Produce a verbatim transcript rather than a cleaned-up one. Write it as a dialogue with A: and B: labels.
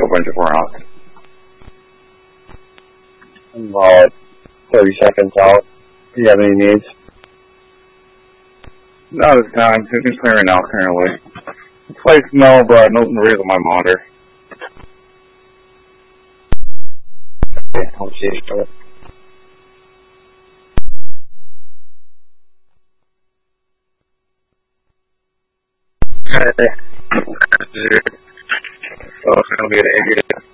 A: Still a bunch of four rounds.
B: I'm about thirty seconds out. Do you have any needs?
A: Not this time. It's been clearing out currently. This place no, but no reason on my monitor.
B: Okay, I'll see you.
A: So it's gonna be an idiot.